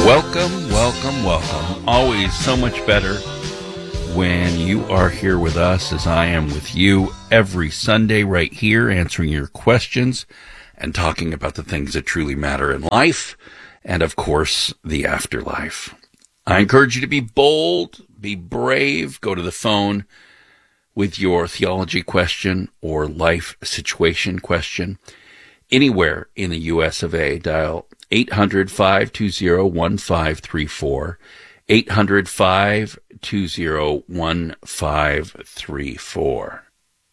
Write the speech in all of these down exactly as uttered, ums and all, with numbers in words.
Welcome, welcome, welcome. Always so much better when you are here with us as I am with you every Sunday right here, answering your questions and talking about the things that truly matter in life and, of course, the afterlife. I encourage you to be bold, be brave, go to the phone with your theology question or life situation question. Anywhere in the U S of A, dial eight hundred, five two zero, one five three four, eight hundred, five two zero, one five three four.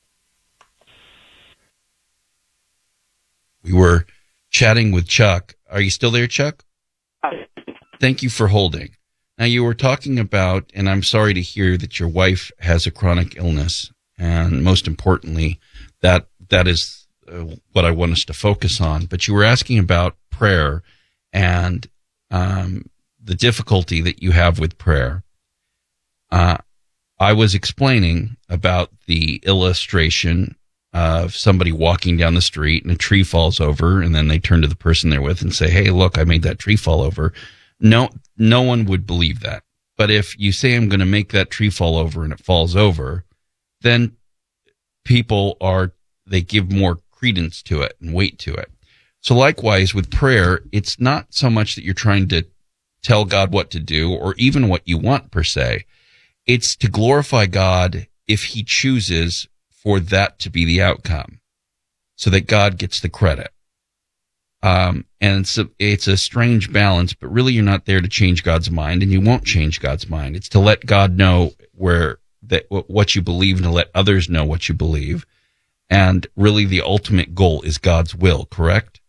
We were chatting with Chuck. Are you still there, Chuck? Hi. Thank you for holding. Now, you were talking about, and I'm sorry to hear that your wife has a chronic illness, and most importantly, that that is uh, what I want us to focus on. But you were asking about prayer and um, the difficulty that you have with prayer. Uh, I was explaining about the illustration of somebody walking down the street and a tree falls over, and then they turn to the person they're with and say, "Hey, look, I made that tree fall over." No, no one would believe that. But if you say, "I'm going to make that tree fall over," and it falls over, then people are, they give more credence to it and weight to it. So likewise with prayer, it's not so much that you're trying to tell God what to do or even what you want per se. It's to glorify God if he chooses for that to be the outcome so that God gets the credit. Um, and it's a, it's a strange balance, but really you're not there to change God's mind, and you won't change God's mind. It's to let God know where that what you believe and to let others know what you believe. And really the ultimate goal is God's will, correct?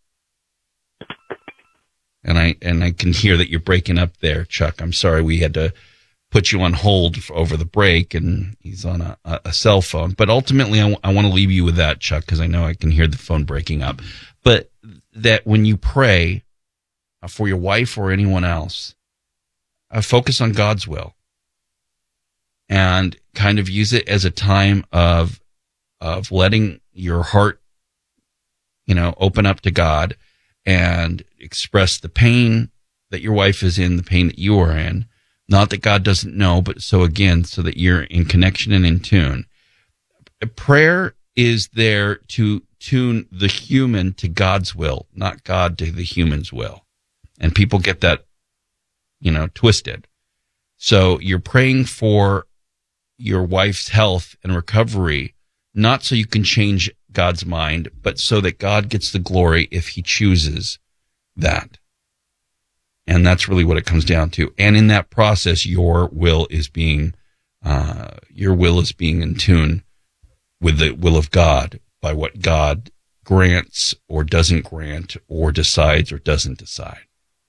And I, and I can hear that you're breaking up there, Chuck. I'm sorry we had to put you on hold for, over the break, and he's on a, a cell phone. But ultimately, I, w- I want to leave you with that, Chuck, because I know I can hear the phone breaking up. But that when you pray uh, for your wife or anyone else, uh, focus on God's will and kind of use it as a time of of letting your heart, you know, open up to God and express the pain that your wife is in, the pain that you are in. Not that God doesn't know, but so again, so that you're in connection and in tune. Prayer is there to tune the human to God's will, not God to the human's will. And people get that, you know, twisted. So you're praying for your wife's health and recovery, not so you can change God's mind, but so that God gets the glory if he chooses that. And that's really what it comes down to. And in that process, your will is being, uh, your will is being in tune with the will of God by what God grants or doesn't grant or decides or doesn't decide.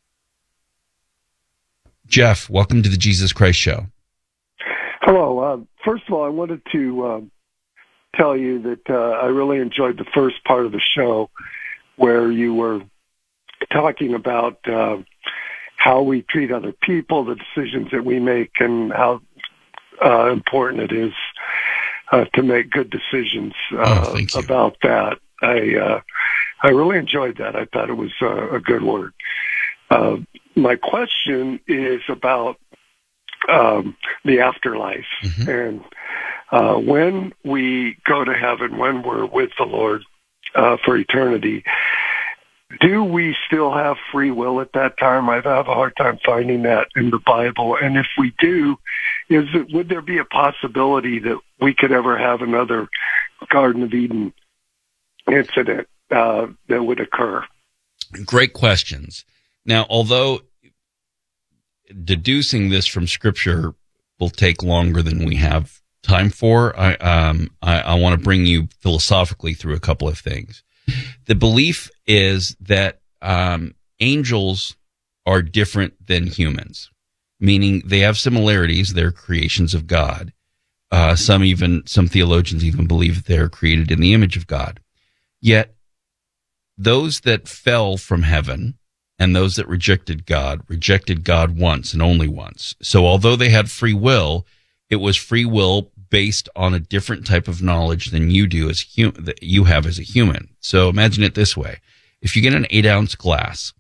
Jeff, welcome to the Jesus Christ Show. Hello. Uh, first of all, I wanted to uh, tell you that uh, I really enjoyed the first part of the show where you were talking about uh, how we treat other people, the decisions that we make, and how uh, important it is uh, to make good decisions uh, oh, thank you. about that. I uh, I really enjoyed that. I thought it was uh, a good word. Uh, my question is about um, the afterlife. Mm-hmm. And uh, when we go to heaven, when we're with the Lord uh, for eternity, do we still have free will at that time? I have a hard time finding that in the Bible. And if we do, is it, would there be a possibility that we could ever have another Garden of Eden incident uh, that would occur? Great questions. Now, although deducing this from Scripture will take longer than we have time for, I, um, I, I want to bring you philosophically through a couple of things. The belief is that um, angels are different than humans, meaning they have similarities. They're creations of God. Uh, some even some theologians even believe that they're created in the image of God. Yet those that fell from heaven and those that rejected God rejected God once and only once. So although they had free will, it was free will based on a different type of knowledge than you do as hum- that you have as a human. So imagine it this way. If you get an eight ounce glass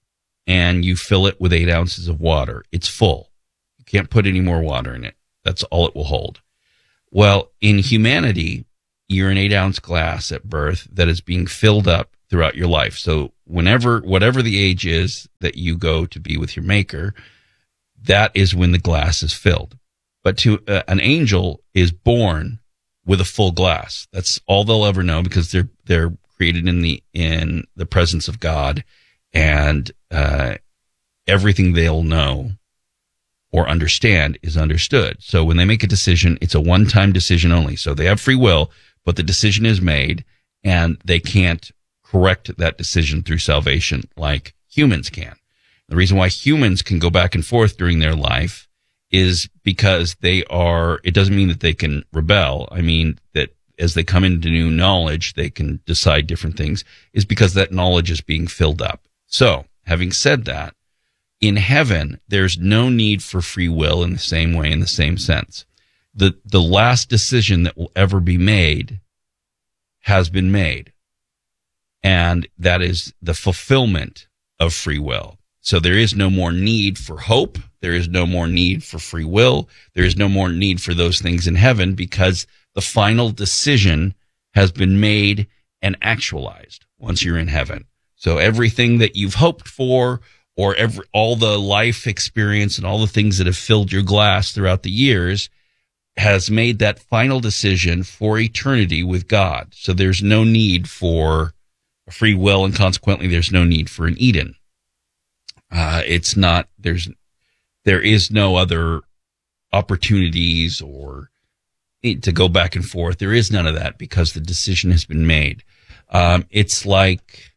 and you fill it with eight ounces of water. It's full. You can't put any more water in it. That's all it will hold. Well, in humanity, you're an eight-ounce glass at birth that is being filled up throughout your life. So whenever, whatever the age is that you go to be with your Maker, that is when the glass is filled. But to uh, an angel is born with a full glass. That's all they'll ever know, because they're they're created in the in the presence of God, and uh, everything they'll know or understand is understood. So when they make a decision, it's a one-time decision only. So they have free will, but the decision is made, and they can't correct that decision through salvation like humans can. The reason why humans can go back and forth during their life is because they are, it doesn't mean that they can rebel. I mean that as they come into new knowledge, they can decide different things, is because that knowledge is being filled up. So, having said that, in heaven, there's no need for free will in the same way, in the same sense. The, the last decision that will ever be made has been made. And that is the fulfillment of free will. So there is no more need for hope. There is no more need for free will. There is no more need for those things in heaven, because the final decision has been made and actualized once you're in heaven. So everything that you've hoped for, or every, all the life experience and all the things that have filled your glass throughout the years, has made that final decision for eternity with God. So there's no need for free will, and consequently there's no need for an Eden. Uh, it's not, there's, there is no other opportunities or to go back and forth. There is none of that, because the decision has been made. Um, it's like,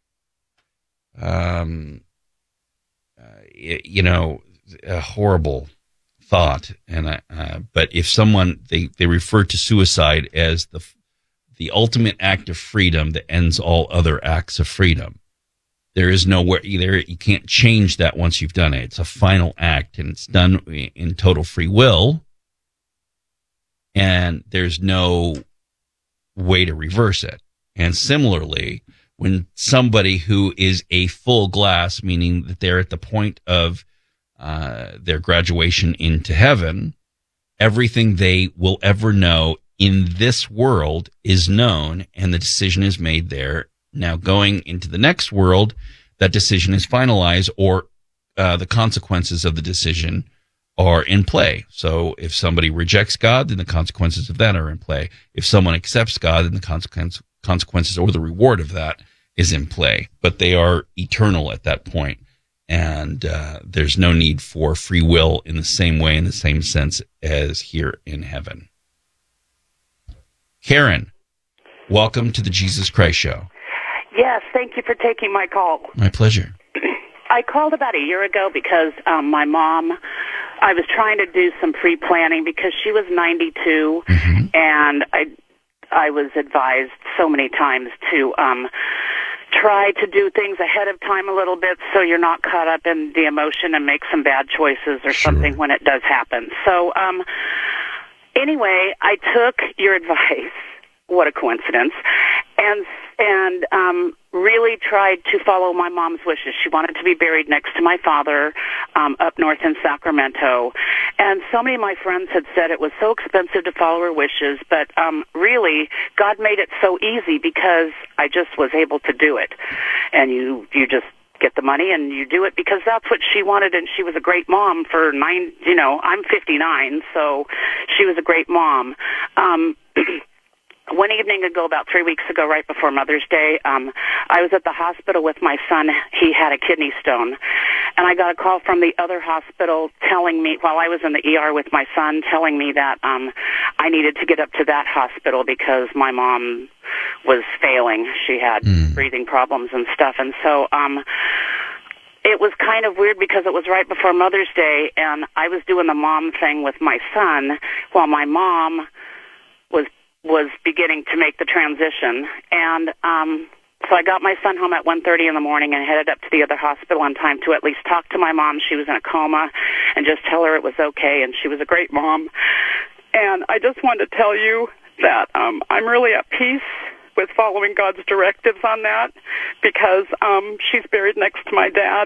um, uh, you know, a horrible thought. And, I, uh, but if someone, they, they refer to suicide as the, the ultimate act of freedom that ends all other acts of freedom. There is nowhere either. You can't change that once you've done it. It's a final act, and it's done in total free will. And there's no way to reverse it. And similarly, when somebody who is a full glass, meaning that they're at the point of uh, their graduation into heaven, everything they will ever know in this world is known, and the decision is made there. Now, going into the next world, that decision is finalized, or uh, the consequences of the decision are in play. So if somebody rejects God, then the consequences of that are in play. If someone accepts God, then the consequence, consequences or the reward of that is in play. But they are eternal at that point, and uh, there's no need for free will in the same way, in the same sense as here in heaven. Karen, welcome to the Jesus Christ Show. Yes, thank you for taking my call. My pleasure. I called about a year ago because um, my mom, I was trying to do some pre-planning because she was ninety-two, mm-hmm. and I I was advised so many times to um, try to do things ahead of time a little bit so you're not caught up in the emotion and make some bad choices or sure. something when it does happen. So um, anyway, I took your advice. What a coincidence. And and um, really tried to follow my mom's wishes. She wanted to be buried next to my father um, up north in Sacramento. And so many of my friends had said it was so expensive to follow her wishes, but um, really, God made it so easy because I just was able to do it. And you, you just get the money and you do it because that's what she wanted, and she was a great mom for nine, you know, I'm fifty-nine, so she was a great mom. Um One evening ago, about three weeks ago, right before Mother's Day, um, I was at the hospital with my son. He had a kidney stone. And I got a call from the other hospital telling me, while I was in the E R with my son, telling me that um, I needed to get up to that hospital because my mom was failing. She had mm. breathing problems and stuff. And so um, it was kind of weird because it was right before Mother's Day, and I was doing the mom thing with my son while my mom was was beginning to make the transition. And um, so I got my son home at one thirty in the morning and headed up to the other hospital on time to at least talk to my mom. She was in a coma, and just tell her it was okay, and she was a great mom. And I just wanted to tell you that um, I'm really at peace with following God's directives on that because um, she's buried next to my dad,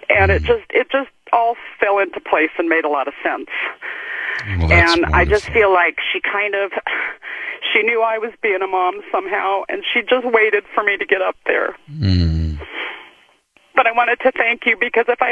and it just it just all fell into place and made a lot of sense. Well, that's and wonderful. I just feel like she kind of, she knew I was being a mom somehow, and she just waited for me to get up there. Mm. But I wanted to thank you, because if I